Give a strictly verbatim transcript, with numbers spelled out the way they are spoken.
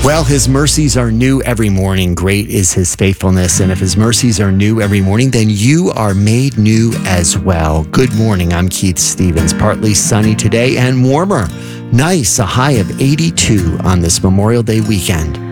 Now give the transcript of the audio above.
Well, his mercies are new every morning. Great is his faithfulness. And if his mercies are new every morning, then you are made new as well. Good morning. I'm Keith Stevens. Partly sunny today and warmer. Nice. A high of eighty-two on this Memorial Day weekend.